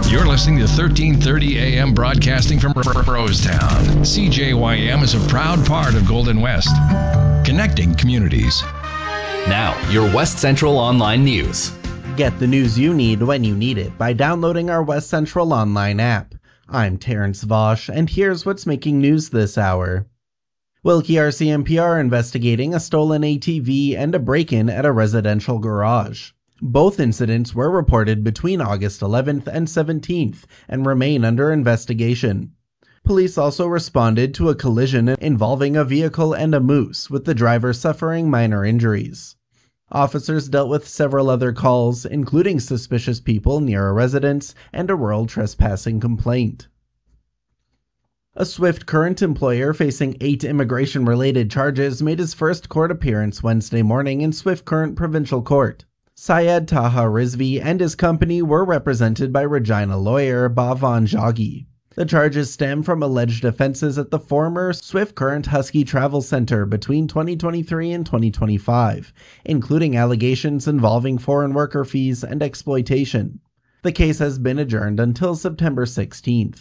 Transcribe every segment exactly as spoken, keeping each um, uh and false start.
You're listening to thirteen thirty A M broadcasting from Rosetown. C J Y M is a proud part of Golden West, connecting communities. Now, your West Central Online News. Get the news you need when you need it by downloading our West Central Online app. I'm Terrence Vosch, and here's what's making news this hour. Wilkie R C M P are investigating a stolen A T V and a break-in at a residential garage. Both incidents were reported between August eleventh and seventeenth and remain under investigation. Police also responded to a collision involving a vehicle and a moose, with the driver suffering minor injuries. Officers dealt with several other calls, including suspicious people near a residence and a rural trespassing complaint. A Swift Current employer facing eight immigration-related charges made his first court appearance Wednesday morning in Swift Current Provincial Court. Syed Taha Rizvi and his company were represented by Regina lawyer Bhavan Jaggi. The charges stem from alleged offenses at the former Swift Current Husky Travel Center between twenty twenty-three and twenty twenty-five, including allegations involving foreign worker fees and exploitation. The case has been adjourned until September sixteenth.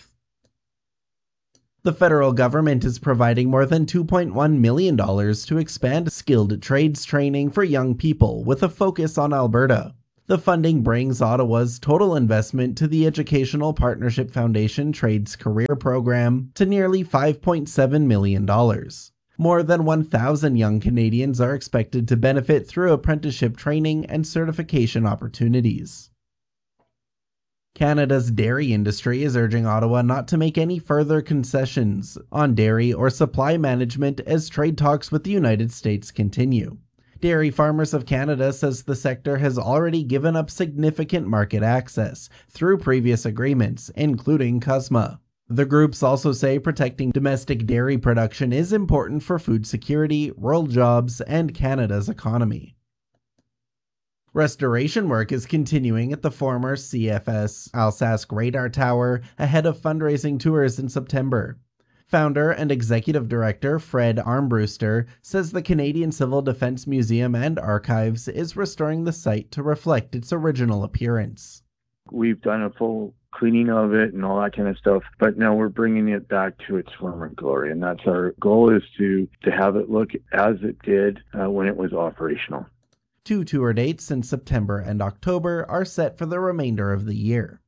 The federal government is providing more than two point one million dollars to expand skilled trades training for young people with a focus on Alberta. The funding brings Ottawa's total investment to the Educational Partnership Foundation Trades Career Program to nearly five point seven million dollars. More than one thousand young Canadians are expected to benefit through apprenticeship training and certification opportunities. Canada's dairy industry is urging Ottawa not to make any further concessions on dairy or supply management as trade talks with the United States continue. Dairy Farmers of Canada says the sector has already given up significant market access through previous agreements, including C U S M A. The groups also say protecting domestic dairy production is important for food security, rural jobs, and Canada's economy. Restoration work is continuing at the former C F S Alsace Radar Tower ahead of fundraising tours in September. Founder and Executive Director Fred Armbruster says the Canadian Civil Defence Museum and Archives is restoring the site to reflect its original appearance. We've done a full cleaning of it and all that kind of stuff, but now we're bringing it back to its former glory, and that's our goal, is to, to have it look as it did uh, when it was operational. Two tour dates in September and October are set for the remainder of the year.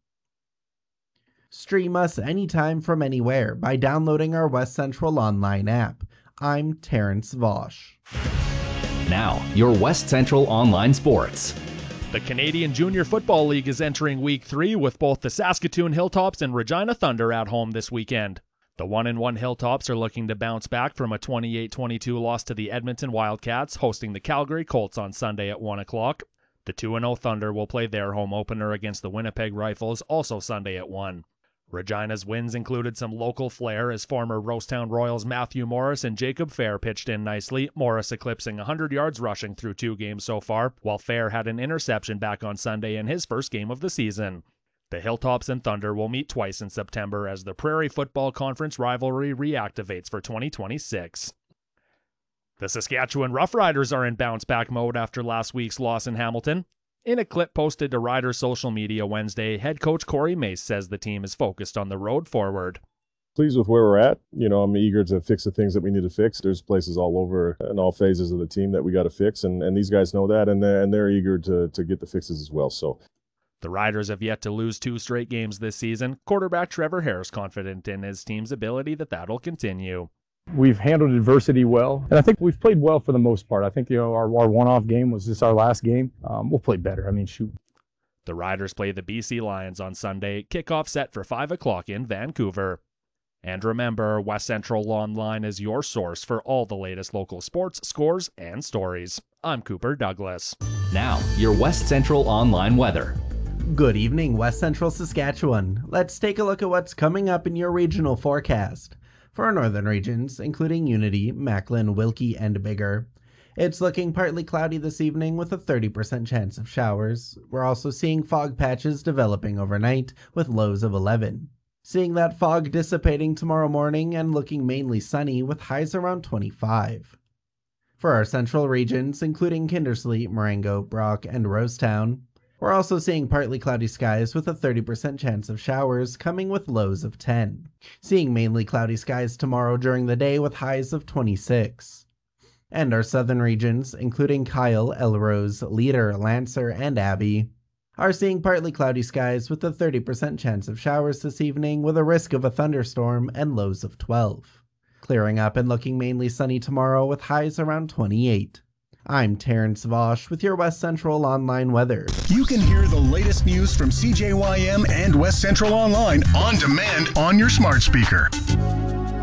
Stream us anytime from anywhere by downloading our West Central Online app. I'm Terrence Vosch. Now, your West Central Online Sports. The Canadian Junior Football League is entering Week three with both the Saskatoon Hilltops and Regina Thunder at home this weekend. The one and one Hilltops are looking to bounce back from a twenty-eight twenty-two loss to the Edmonton Wildcats, hosting the Calgary Colts on Sunday at one o'clock. The two and oh Thunder will play their home opener against the Winnipeg Rifles, also Sunday at one. Regina's wins included some local flair as former Rosetown Royals Matthew Morris and Jacob Fair pitched in nicely, Morris eclipsing one hundred yards rushing through two games so far, while Fair had an interception back on Sunday in his first game of the season. The Hilltops and Thunder will meet twice in September as the Prairie Football Conference rivalry reactivates for twenty twenty-six. The Saskatchewan Roughriders are in bounce-back mode after last week's loss in Hamilton. In a clip posted to Riders social media Wednesday, head coach Corey Mace says the team is focused on the road forward. Pleased with where we're at. You know, I'm eager to fix the things that we need to fix. There's places all over in all phases of the team that we got to fix, and, and these guys know that, and they're, and they're eager to, to get the fixes as well. So. The Riders have yet to lose two straight games this season. Quarterback Trevor Harris confident in his team's ability that that'll continue. We've handled adversity well, and I think we've played well for the most part. I think, you know, our, our one-off game was just our last game. Um, we'll play better. I mean, shoot. The Riders play the B C Lions on Sunday. Kickoff set for five o'clock in Vancouver. And remember, West Central Online is your source for all the latest local sports, scores, and stories. I'm Cooper Douglas. Now, your West Central Online weather. Good evening, West Central Saskatchewan. Let's take a look at what's coming up in your regional forecast. For our northern regions, including Unity, Macklin, Wilkie, and Biggar, it's looking partly cloudy this evening with a thirty percent chance of showers. We're also seeing fog patches developing overnight with lows of eleven. Seeing that fog dissipating tomorrow morning and looking mainly sunny with highs around twenty-five. For our central regions, including Kindersley, Marengo, Brock, and Rosetown, We're also seeing partly cloudy skies with a thirty percent chance of showers, coming with lows of ten. Seeing mainly cloudy skies tomorrow during the day with highs of twenty-six. And our southern regions, including Kyle, Elrose, Leader, Lancer, and Abbey, are seeing partly cloudy skies with a thirty percent chance of showers this evening with a risk of a thunderstorm and lows of twelve. Clearing up and looking mainly sunny tomorrow with highs around twenty-eight. I'm Terrence Vosch with your West Central Online weather. You can hear the latest news from C J Y M and West Central Online on demand on your smart speaker.